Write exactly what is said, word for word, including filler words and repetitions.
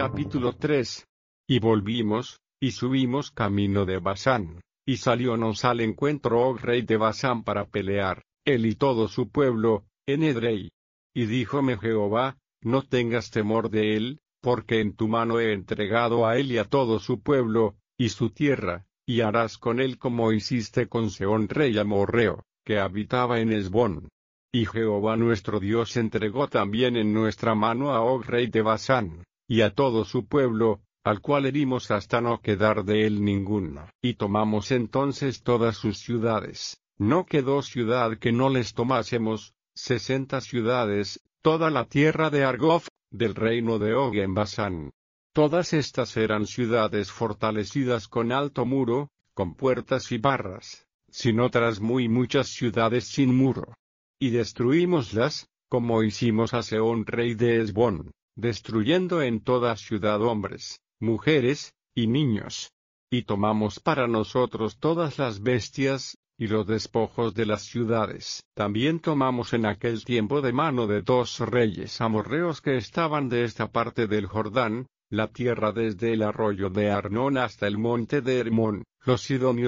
Capítulo tres. Y volvimos, y subimos camino de Basán, y saliónos al encuentro Og rey de Basán para pelear, él y todo su pueblo, en Edrei. Y díjome Jehová, no tengas temor de él, porque en tu mano he entregado a él y a todo su pueblo, y su tierra, y harás con él como hiciste con Sehón rey amorreo, que habitaba en Hesbón. Y Jehová nuestro Dios entregó también en nuestra mano a Og rey de Basán, y a todo su pueblo, al cual herimos hasta no quedar de él ninguno. Y tomamos entonces todas sus ciudades, no quedó ciudad que no les tomásemos, sesenta ciudades, toda la tierra de Argob, del reino de Og en Basán. Todas estas eran ciudades fortalecidas con alto muro, con puertas y barras, sin otras muy muchas ciudades sin muro. Y destruímoslas, como hicimos a Sehón rey de Hesbón, destruyendo en toda ciudad hombres, mujeres, y niños. Y tomamos para nosotros todas las bestias, y los despojos de las ciudades. También tomamos en aquel tiempo de mano de dos reyes amorreos que estaban de esta parte del Jordán, la tierra desde el arroyo de Arnón hasta el monte de Hermón, los sidonios